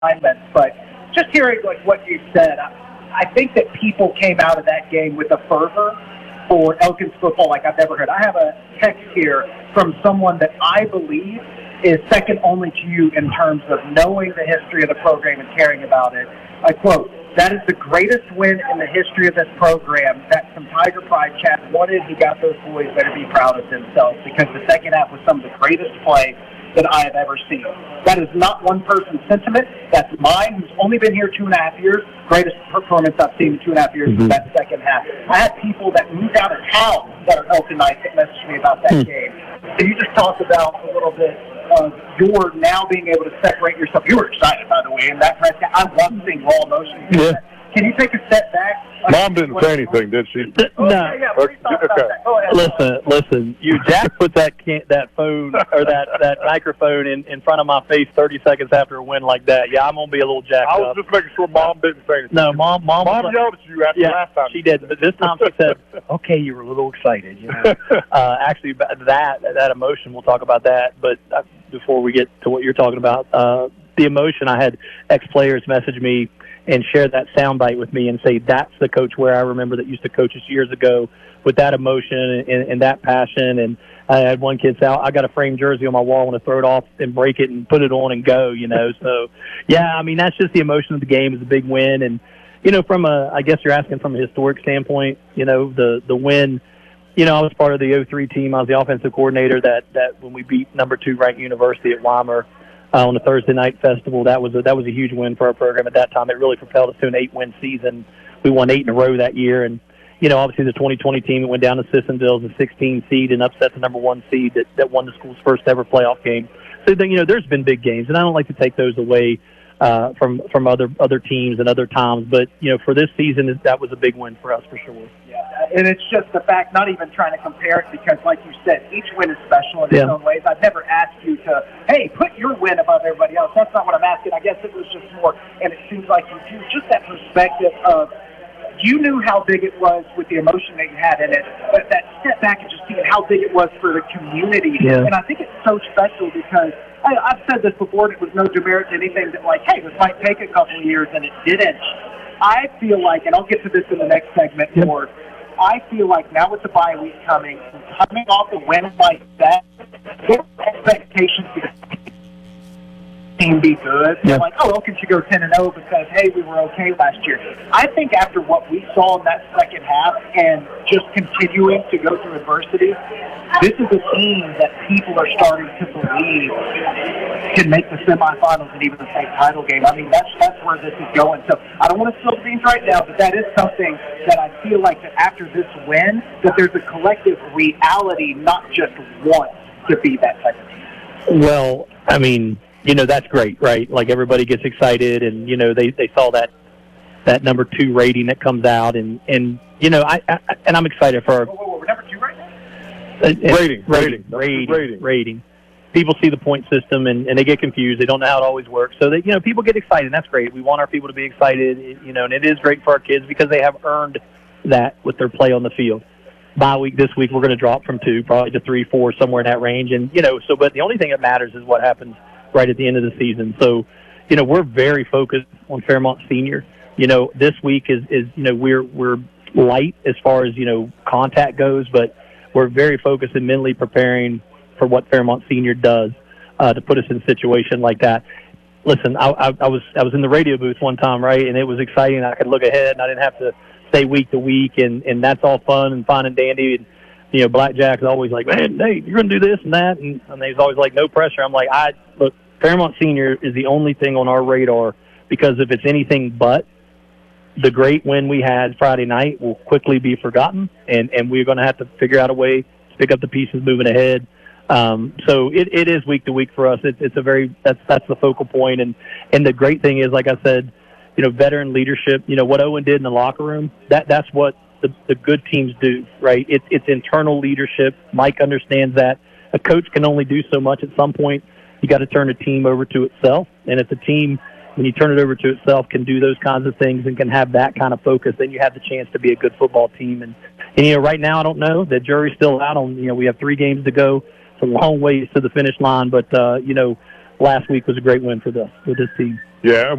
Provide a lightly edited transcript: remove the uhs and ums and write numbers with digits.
assignments. But just hearing like what you said, I think that people came out of that game with a fervor for Elkins football like I've never heard. I have a text here from someone that I believe is second only to you in terms of knowing the history of the program and caring about it. I quote, "That is the greatest win in the history of this program. That's some Tiger pride. Chad wanted. He got those boys better be proud of themselves because the second half was some of the greatest play that I have ever seen." That is not one person's sentiment. That's mine, who's only been here 2.5 years. Greatest performance I've seen in 2.5 years was that second half. I had people that moved out of town that are Elkinites that messaged me about that game. Can you just talk about a little bit of your now being able to separate yourself? You were excited, by the way, and that press. I love seeing raw emotion. Yeah. Can you take a step back? Mom didn't say anything, did she? No. Yeah, okay. Go ahead. Listen. Jack put that phone or that microphone in front of my face 30 seconds after a win like that. Yeah, I'm gonna be a little jacked up. I was just making sure Mom didn't say anything. No, Mom yelled at you after last time. She did, but this time she said, "Okay, you were a little excited." You know, actually, that emotion. We'll talk about that, but before we get to what you're talking about, the emotion. I had ex-players message me and share that soundbite with me and say, "That's the Coach Ware I remember that used to coach us years ago with that emotion and that passion." And I had one kid say, "I got a framed jersey on my wall. I want to throw it off and break it and put it on and go." You know, so yeah, I mean that's just the emotion of the game. Is a big win, and you know, I guess you're asking from a historic standpoint. You know, the win. You know, I was part of the 03 team. I was the offensive coordinator that when we beat number 2 ranked University at Weimar. On the Thursday night festival, that was a huge win for our program at that time. It really propelled us to an 8-win season. We won 8 in a row that year, and you know, obviously the 2020 team that went down to Sissonville as a 16 seed and upset the number 1 seed that won the school's first ever playoff game. So you know, there's been big games, and I don't like to take those away from other teams and other times. But you know, for this season, that was a big win for us for sure. Yeah, and it's just the fact, not even trying to compare it, because like you said, each win is special in its own ways. I've never asked you to, hey, put your win above everybody else. That's not what I'm asking. I guess it was just more, and it seems like you do, just that perspective of you knew how big it was with the emotion that you had in it, but that step back and just seeing how big it was for the community. Yeah. And I think it's so special because I've said this before, and it was no demerit to anything that like, hey, this might take a couple of years, and it didn't. I feel like, and I'll get to this in the next segment more, I feel like now with the bye week coming off a win like that, expectations for the team be good. Yeah. Like, oh, Elkins should go 10-0 because, hey, we were okay last year. I think after what we saw in that second half and just continuing to go through adversity, this is a team that people are starting to believe can make the semifinals and even the state title game. I mean, that's where this is going. So I don't want to spill the beans right now, but that is something that I feel like that after this win, that there's a collective reality, not just one, to be that type of team. Well, I mean, you know, that's great, right? Like everybody gets excited, and you know, they saw that number 2 rating that comes out, and you know, I'm excited for our we're number 2 right now. Rating. People see the point system and they get confused. They don't know how it always works. So you know, people get excited. And that's great. We want our people to be excited, you know, and it is great for our kids because they have earned that with their play on the field. This week we're going to drop from 2 probably to 3, 4, somewhere in that range, and you know, but the only thing that matters is what happens right at the end of the season. So, you know, we're very focused on Fairmont Senior. You know, this week is you know, we're light as far as, you know, contact goes, but we're very focused and mentally preparing for what Fairmont Senior does to put us in a situation like that. Listen, I was in the radio booth one time, right, and it was exciting. I could look ahead, and I didn't have to stay week to week, and that's all fun and fine and dandy. And, you know, Blackjack's always like, man, hey, you're going to do this and that. And he's always like, no pressure. I'm like, look, Fairmont Senior is the only thing on our radar, because if it's anything but, the great win we had Friday night will quickly be forgotten, and we're going to have to figure out a way to pick up the pieces moving ahead. So it is week to week for us. It's a very, that's the focal point. And the great thing is, like I said, you know, veteran leadership, you know, what Owen did in the locker room, that's what the good teams do, right? It's internal leadership. Mike understands that. A coach can only do so much. At some point, you got to turn a team over to itself. And if the team, when you turn it over to itself, can do those kinds of things and can have that kind of focus, then you have the chance to be a good football team. And you know, right now, I don't know. The jury's still out on, you know, we have 3 games to go. It's a long ways to the finish line, but, you know, last week was a great win for with this team. Yeah.